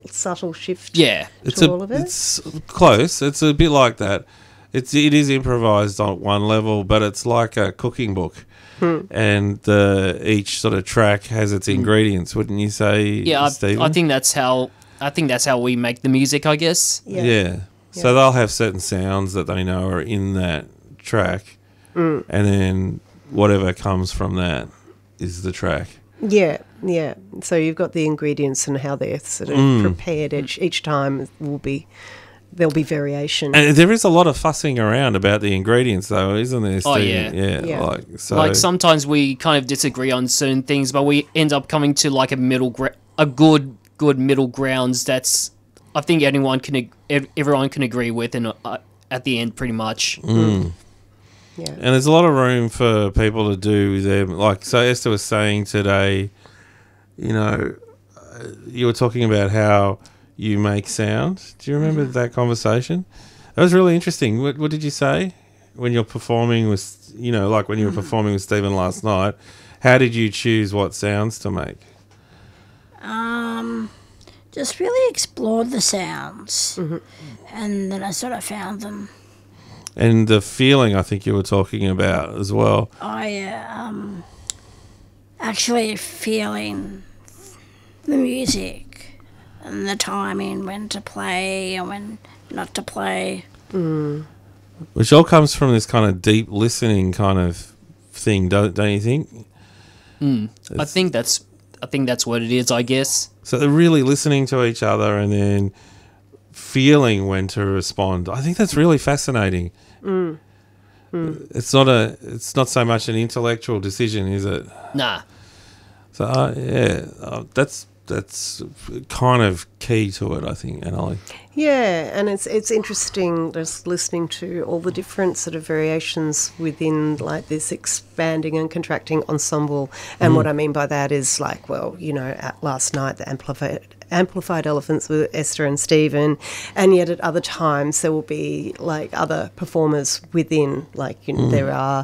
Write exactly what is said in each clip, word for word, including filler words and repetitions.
subtle shift Yeah. to It's a, all of it. It's close. It's a bit like that. It's it is improvised on one level, but it's like a cooking book, Hmm. and uh, each sort of track has its ingredients. Wouldn't you say? Yeah, I, Stephen? I think that's how I think that's how we make the music, I guess. Yeah. Yeah. So Yeah. they'll have certain sounds that they know are in that track, Mm. and then whatever comes from that is the track. Yeah, yeah. So you've got the ingredients and how they're sort of Mm. prepared each each time will be there'll be variation. And there is a lot of fussing around about the ingredients, though, isn't there, Oh, Stephen? yeah. Yeah. Yeah. Like, so, Like sometimes we kind of disagree on certain things, but we end up coming to like a middle, gra- a good, good middle grounds. That's I think anyone can, ag- ev- everyone can agree with, and uh, at the end, pretty much. Mm. Yeah. And there's a lot of room for people to do them. Like, so Esther was saying today, you know, uh, you were talking about how you make sound. Do you remember that conversation? That was really interesting. What, what did you say when you're performing with, you know, like when you were performing with Stephen last night? How did you choose what sounds to make? Um, just really explored the sounds, and then I sort of found them. And the feeling I think you were talking about as well. I uh, um, actually feeling the music and the timing, when to play and when not to play. Which all comes from this kind of deep listening kind of thing, don't, don't you think? I think that's I think that's what it is, I guess. So they're really listening to each other and then feeling when to respond. I think that's really fascinating. Mm. Mm. It's not a. It's not so much an intellectual decision, is it? Nah. So uh, yeah, uh, that's that's kind of key to it, I think, Annalie. Yeah, and it's it's interesting just listening to all the different sort of variations within like this expanding and contracting ensemble. And what I mean by that is like, well, you know, at last night the amplified amplified elephants with Esther and Stephen, and yet at other times there will be like other performers within. Like you know, there are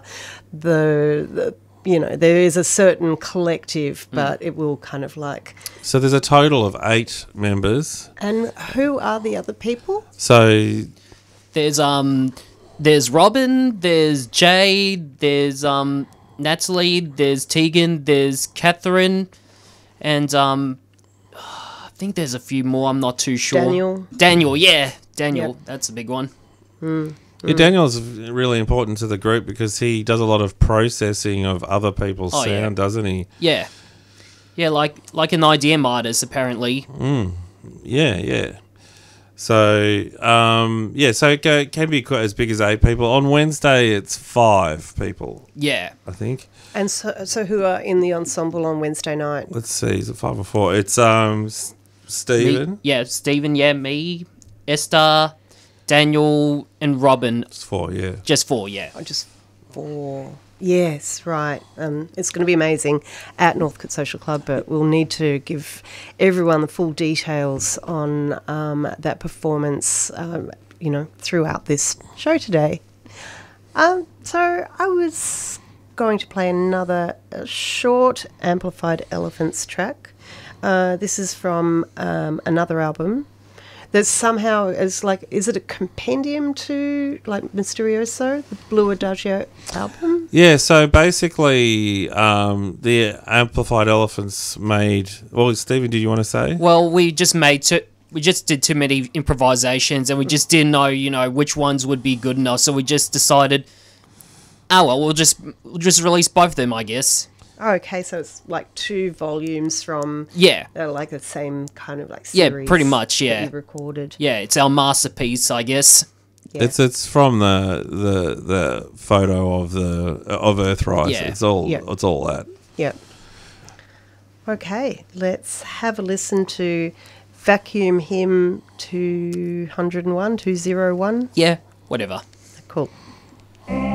the the. You know, there is a certain collective, but it will kind of like. So there's a total of eight members. And who are the other people? So There's um, there's Robin, there's Jay, there's um, Natalie, there's Tegan, there's Catherine, and um, I think there's a few more. I'm not too sure. Daniel. Daniel, yeah, Daniel. Yep. That's a big one. yeah, Daniel's really important to the group because he does a lot of processing of other people's Oh, sound, yeah. doesn't he? Yeah, yeah, like like an I D M artist apparently. Yeah, yeah. So, um, yeah, so it ca- can be quite as big as eight people. On Wednesday, it's five people, Yeah, I think. And so, so who are in the ensemble on Wednesday night? Let's see, is it five or four? It's um, S- Stephen. Me, yeah, Stephen. Yeah, me, Esther, Daniel, and Robin. It's four, yeah. Just four. Yeah. Oh, just four. Yes, right. Um, it's going to be amazing at Northcote Social Club, but we'll need to give everyone the full details on um, that performance, um, you know, throughout this show today. Um, so I was going to play another uh, short Amplified Elephants track. Uh, this is from um, another album that somehow is like, is it a compendium to like Mysterioso, the Blue Adagio album? Yeah, so basically, um, the Amplified Elephants made. Well, Stephen, did you want to say? Well, we just made too, we just did too many improvisations, and we just didn't know, you know, which ones would be good enough. So we just decided, oh well, we'll just we'll just release both of them, I guess. Oh, okay, so it's like two volumes from Yeah, uh, like the same kind of like Yeah, series. pretty much, that yeah. you recorded. yeah, it's our masterpiece, I guess. Yeah. It's it's from the the the photo of the of Earthrise. Yeah. It's all Yeah. it's all that. Yep. Okay, let's have a listen to Vacuum Hymn two oh one, two oh one. Yeah, whatever. Cool.